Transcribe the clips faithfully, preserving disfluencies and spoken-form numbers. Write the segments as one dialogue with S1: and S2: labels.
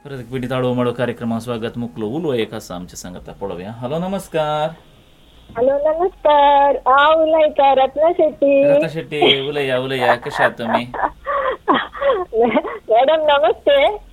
S1: परत एक पिढी ताळो माळो कार्यक्रमात स्वागत मुकलो उलो एक असा आमच्या संगता पळवूया. हॅलो नमस्कार.
S2: हॅलो नमस्कार. हा उलयता रत्ना शेट्टी.
S1: रत्ना शेट्टी उलया उलया कशा आहात तुम्ही?
S2: मॅडम नमस्ते.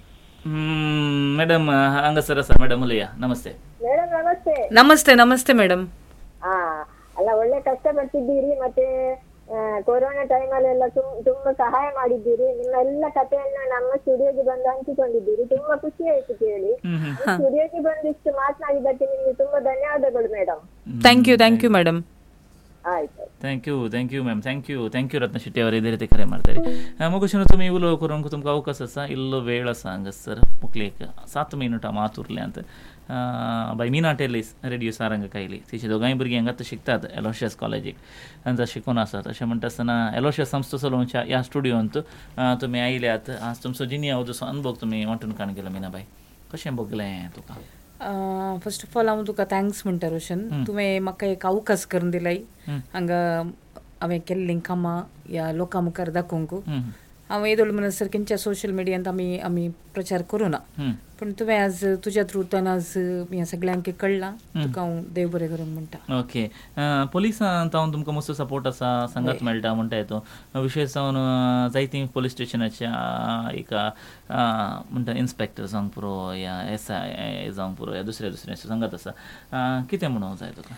S1: हम्म ಮೇಡಮ್ ಹಂಗಸರ ಸರ್ ಮೇಡಮ್ ಉಲಯ ನಮಸ್ತೆ.
S2: ಮೇಡಮ್ ನಮಸ್ತೆ.
S3: ನಮಸ್ತೆ ನಮಸ್ತೆ ಮೇಡಮ್.
S2: ಹಾ ಅಲ್ಲ ಒಳ್ಳೆ ಕಷ್ಟ ಪಡ್ತಿದ್ದೀರಿ ಮತ್ತೆ ಕೊರೋನಾ ಟೈಮಲ್ಲೆಲ್ಲ ತುಂಬಾ ಸಹಾಯ ಮಾಡಿದ್ದೀರಿ. ನಿಮ್ಮೆಲ್ಲ ಕಥೆಯನ್ನ ನಮ್ಮ ಸ್ಟುಡಿಯೋಗೆ ಬಂದು ಹಂಚಿಕೊಂಡಿದ್ದೀರಿ. ತುಂಬಾ ಖುಷಿ ಆಯ್ತು ಕೇಳಿ. ಸ್ಟುಡಿಯೋಗೆ ಬಂದಿಷ್ಟು ಮಾತನಾಡಿದ್ದಕ್ಕೆ ನಿಮ್ಗೆ ತುಂಬಾ ಧನ್ಯವಾದಗಳು madam.
S3: Thank you thank you madam.
S2: ಆಯ್ತು
S1: thank you thank you ma'am thank you thank you Ratna Shetty ಅವರು ಇದೇ ರೀತಿ ಕರೆ ಮಾಡ್ತಾರೆ. मगोशी तुम्ही उलो करूंक तुमकां अवकाश आसा इल्लो वेळ आसा हांगासर मुकले एक सात मिनटां मात उरल्यांत. बाय मीना टेलीस रेडिओ सारंग कायली तिचे दोगांय भुरगीं हांगा शिकतात एलोशियस कॉलेजीक तांचा शिकून आसात. अशें म्हणटा आसतना एलोशियस संस्था चलोवच्या ह्या स्टुडियोंत तुमी आयल्यात. आज तुमचो जिनिया जो अनुभव तुमी वांटून काण केलो मीनाबाई, कशें भोगलें तुका?
S3: फर्स्ट ऑफ ऑल हांव तुका थँक्स म्हणटा रोशन. तुवें म्हाका एक अवकाश करून दिलाय हांगा हांवें केल्लीं कामां ह्या लोकां मुखार दाखोवंक. हांव येदोळ म्हणसर खंयच्या सोशल मिडियांत आमी आमी प्रचार करूना, पूण तुवें आज तुज्या थ्रूतल्यान आज ह्या सगळ्यांक कळ्ळां. तुका हांव देव बरें करूंक म्हणटा.
S1: ओके. पोलिसांत हांव तुमकां मस्त सपोर्ट आसा सांगात मेळटा म्हणटा येतो. विशेश जावन जायतीं पोलीस स्टेशनाच्या एका म्हणटा इन्स्पेक्टर जावंक पुरो या एस आय जावंक पुरो या दुसऱ्या दुसऱ्या सांगात आसा. कितें म्हणूंक जाय तुका?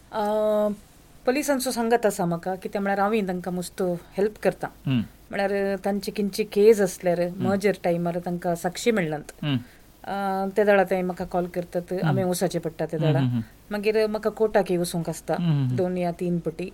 S3: पुलिसांचो सांगात आसा म्हाका कित्याक म्हळ्यार हांवें तांकां मस्त हेल्प करता. म्हळ्यार तांचे खंयची केस आसल्यार मर्जर टायमार तांकां साक्षी मेळनात ते दाडा ते म्हाका कॉल करतात. आमी वचचें पडटा ते दाडा. मागीर म्हाका कोर्टाकय वचूंक आसता दोन या तीन पटी.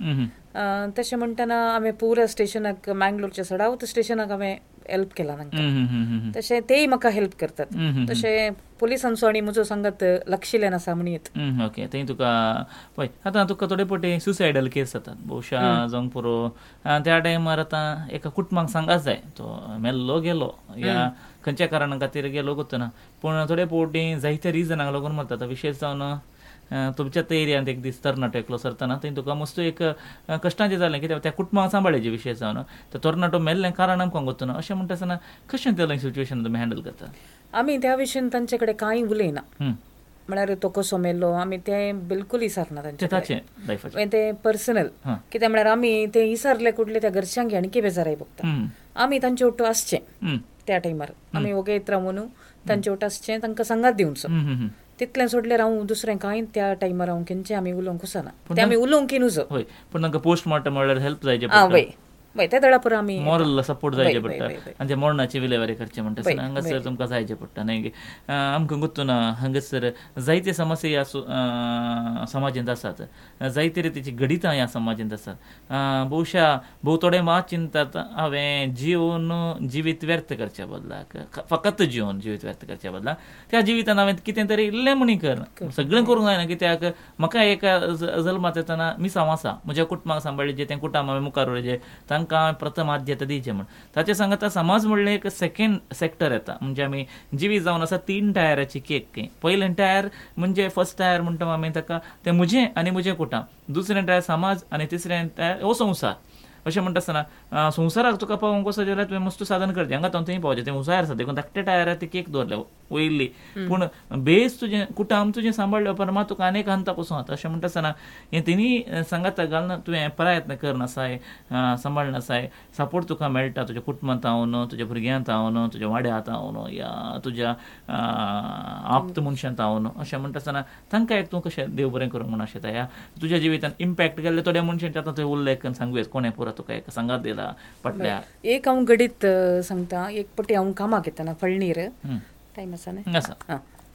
S3: तशें म्हणटना हांवें पुरा स्टेशनाक मँगलोरच्या सडावत स्टेशनाक हांवें हेल्प केला तांकां. तशें तेय म्हाका हेल्प करतात. तशें पुलिसांचो आनी म्हजो सांगात लक्षिल्ल्यान आसा म्हणीत.
S1: ओके. थंय तुका पळय आतां तुका थोडे पटी सुसायडल केस जातात भोवशा जावंक पुरो. त्या टायमार आतां एका कुटुंबाक सांगात जाय तो मेल्लो गेलो या खंयच्या कारणा खातीर गेलो गोतना, पूण थोडे फावटी जायत्या रिजनाक लागून मरता. विशेश जावन तुमच्याच एरियांत एक दीस तरणाटो एकलो सरतना थंय तुका मस्त एक कश्टाचें जालें कित्याक त्या कुटुंबाक सांबाळचें विशेश जावन तो तरणाटो मेल्लें कारण आमकां गोतना. अशें म्हणटा आसतना कशें तें सिच्युएशन तुमी हँडल करता?
S3: आमी त्या विशयान तांचे कडेन कांय उलयना. म्हळ्यार तो कसो मेल्लो आमी तें बिलकुल विचारना तांचे ते पर्सनल. कित्याक म्हळ्यार आमी ते विचारले कुठले त्या घरच्यांक आणखी बेजाराय बघता. आमी तांचे ओट्टो आसचें त्या टायमार आमी वगैत रावून तांचे ओट्टो आसचें तांकां सांगात दिवचो. तितलें सोडल्यार हांव दुसरें कांय त्या टायमार हांव खंयचें आमी उलोवंक वचना. ते आमी उलोवंक नूज.
S1: हय, पूण तांकां पोस्टमॉर्टम म्हणल्यार हेल्प जायचे
S3: पडटा. वय त्या दळा पुरो आमी
S1: मॉरल सपोर्ट जायचे पडटा आनी ते मरणाची विलेवारी करचे म्हणटा आसतना हांगासर तुमकां जायचे पडटा न्हय. आमकां गुर्तुना हांगासर जायते समस्या ह्या समाजांत आसात, जायते रितीची गडितां ह्या समाजांत आसात. भोवशा भोव थोडे मात चिंतात हांवें जिवन जिवीत व्यर्थ करच्या बदलाक फकत जिवन जिवीत व्यर्थ करच्या बदलाक त्या जिवितान हांवें कितें तरी इल्लें म्हणून कर सगळें करूंक जायना. कित्याक म्हाका एका जल्मांत येतना मिसांव आसा म्हज्या कुटुंबाक सांबाळचें तें कुटुंब हांवें मुखार उडयचें तांकां प्रथम आद्यता दिवचें म्हण. ताचे सांगता समाज म्हणलें एक सेकंड सेक्टर येता म्हणजे आमी जिवीत जावन आसा तीन टायराची केक. पयलें टायर म्हणजे फर्स्ट टायर म्हणटा आमी ताका तें म्हजें आनी म्हजें कुटुंब. दुसरें टायर समाज आनी तिसरें टायर हो संवसार. अशें म्हणटा आसतना संवसाराक तुका पावोवंक वचत जाल्यार तुवें मस्त साधन करचें. हांगा हांव थंय पावचें तें उसार आसा देखून धाकट्या टायरार ती केक दवरल्या वयल्ली. पूण बेस तुजें कुटुंब तुजें सांबाळ्ळें उपरांत तुका आनीक हंताक वचूं जाता. अशें म्हणटा आसतना हें तिनी सांगात घालना तुवें प्रयत्न करनासाय सांबाळनासाय सपोर्ट तुका मेळटा तुज्या कुटुंबांत हांवन तुज्या भुरग्यांत हांवन तुज्या वाड्यांत हांवन या तुज्या आप्त मनशांत हांवन. अशें म्हणटा आसतना तांकां एक तूं कशें देव बरें करूंक म्हण अशें ह्या तुज्या जिवितांत इम्पॅक्ट केल्ले थोड्या मनशांचे आतां थंय उल्लेख करून सांगुयेत कोणें पुरो तुका एक सांगात दिला पटल्या.
S3: एक हांव गडीत सांगता. एक पटी हांव कामाक येताना फळणीर टायम आसा न्हय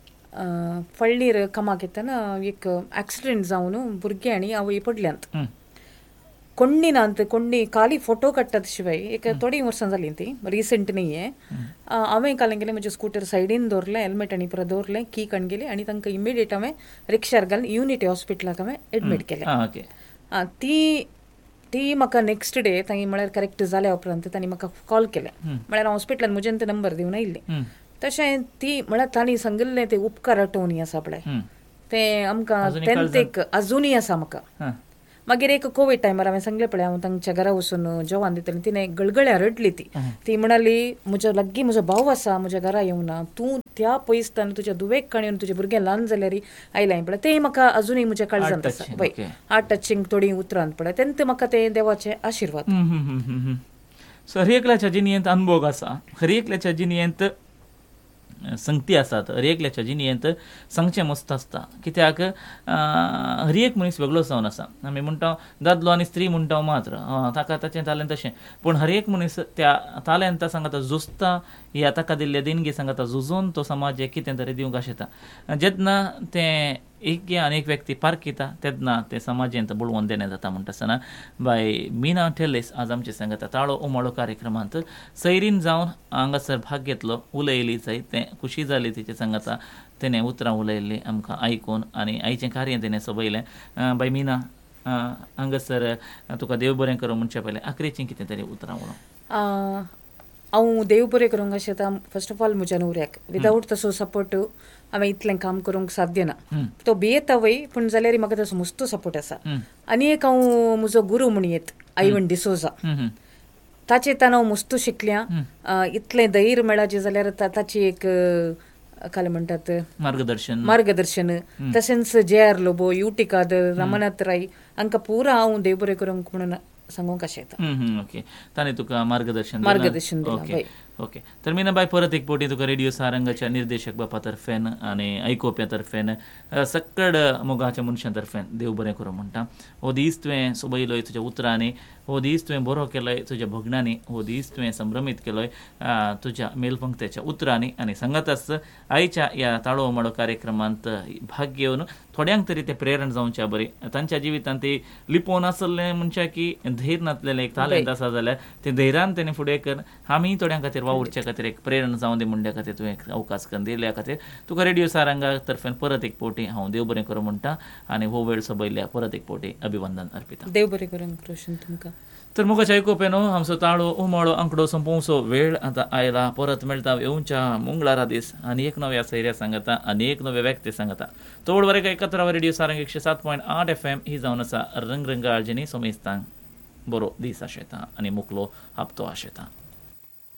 S3: फळणीर कामाक येताना एक एक्सिडेंट जावन भुरगे आनी आवय पडल्यांत. कोण्णी नात कोण्णी खाली फोटो काडटात शिवाय एक थोडी वर्सां जालीं ती रिसेंट न्ही हें. हांवें कालें गेलें म्हजें स्कूटर सायडीन दवरलें हेल्मेट आनी परत दवरलें की काण गेली आनी तांकां इमिडिएट हांवें रिक्षार घालून युनिटी हॉस्पिटलाक हांवें एडमीट केलें. ती ती म्हाका नेक्स्ट डे थंय म्हळ्यार करेक्ट जाल्या उपरांत तांणी म्हाका कॉल केलें. म्हळ्यार हॉस्पिटलान म्हजें ते नंबर दिवन आयिल्ले. तशें ती म्हळ्यार तांणी सांगिल्लें ते उपकार आठवणी आसा पळय ते आमकां तेन्त एक अजुनूय आसा म्हाका. मागीर एक कोविड टायमार हांवें सांगलें पळय हांव तांच्या घरा वचून जेवण दितलें तिणें गळगळ्या रडली ती ती म्हणाली म्हज्या लागीं म्हजो भाव आसा म्हज्या घरा येवना तूं त्या पयसतान तुज्या दुवेक काणयोन तुजें भुरगें ल्हान जाल्यार आयलां पळय तें म्हाका अजुनूय म्हज्या काळजांत आसा पळय हार्ट टचिंग थोडी उतरां पळय तेन्ना म्हाका ते देवाचे आशिर्वाद.
S1: सो हर एकल्याच्या जिणेंत अनुभव आसा, हर एकल्याच्या जिणेंत संगती आसात, हर एकल्याच्या जिणेंत सांगचें मस्त आसता. कित्याक हर एक मनीस वेगळो जावन आसा. आमी म्हणटा दादलो आनी स्त्री म्हणटा मात्र ताका ताचें तालेंत तशें, पूण हर एक मनीस त्या तालेंता सांगता झुजता ह्या ताका दिल्ल्या देणगी सांगता झुजोवन तो समाजाक कितें तरी दिवंक आशेता. जेन्ना तें एक आनी एक व्यक्ती पारखिता तेन्ना ते समाजांत बुडवून देणें जाता म्हणटा आसतना बाय मीना टेल्लेस आज आमचे सांगता ताळो उमाळो कार्यक्रमांत सैरीन जावन हांगासर भाग घेतलो, उलयली जायतें खुशी जाली तिचे सांगता तेणें उतरां उलयल्लीं आमकां आयकून आनी आयचें कार्य तेणें सोबयलें. बाय मीना हांगासर तुका देव बरें करूं म्हणचे पयलें आखरेचीं कितें तरी उतरां उलोवं.
S3: हांव देव बरें करूंक अशें येता फर्स्ट ऑफ ऑल म्हज्या न्हवऱ्याक विदावट तसो सपोर्ट हांवें इतलें काम करूंक साध्य ना. तो भियेता वय पूण जाल्यार म्हाका तसो मस्तो सपोर्ट आसा. आनी एक हांव म्हजो गुरू म्हण येत आयवण डिसोजा ताचे तान हांव मस्तो शिकल्या. इतलें धैर्य मेळ्ळा जे जाल्यार ताची एक काय म्हणटात
S1: मार्गदर्शन
S3: मार्गदर्शन तशेंच जे आर लोबो युटिकादर रमनाथ राय हांकां पुरा हांव देव बरें करूंक म्हणून सांगूंक अशें येता.
S1: ओके ताणे तुका मार्गदर्शन
S3: मार्गदर्शन
S1: ओके ओके तर मीना बाय परत एक पोटी तुका रेडिओ सारंगाच्या निर्देशक बापा तर्फेन आनी आयकोप्या तर्फेन सक्कड मोगाच्या मनशां तर्फेन देव बरें करूं म्हणटा. हो दीस तुवें सोबयलोय तुज्या उतरांनी, हो दीस तुवें बरो केलोय तुज्या भोगणांनी, हो दीस तुवें संभ्रमीत केलोय तुज्या मेलपंक्तेच्या उतरांनी आनी सांगातच आयच्या ह्या ताळो उमाळो कार्यक्रमांत भाग घेवन थोड्यांक तरी ते प्रेरण जावच्या बरी. तांच्या जिवितांत ती लिपोवन आसलें म्हणच्या की धैर्य नासलेलें एक तालेंत आसा जाल्यार ते धैर्यान तेणें फुडें कर आमी थोड्यां खातीर वावुरचे खातीर एक प्रेरण जावं दी म्हणल्या खातीर तुवें अवकाश करून दिल्या खातीर तुका रेडिओ सारंगा तर्फेन परत एक पोटी हांव देव बरें करूं म्हणटा आनी हो वेळ सोबयल्या परत एक पोटी अभिवंदन अर्पिता.
S3: देव बरें करूं रोशन तुमकां.
S1: तर मुखाच्या आयकोपेनो आमचो ताळो उमाळो आंकडो संपोवचो वेळ आतां आयला. परत मेळटा येवच्या मंगळारा दीस आनी एक नव्या सैऱ्या सांगता आनी एक नवे व्यक्ती सांगता. तोड वरेक एकत्र रेडिओ सारंग एकशे सात पॉयंट आठ एफ एम ही जावन आसा रंगरंग आळजिनी सोमेस्तांक बरो दीस आशेता आनी मुखलो हप्तो आशेता.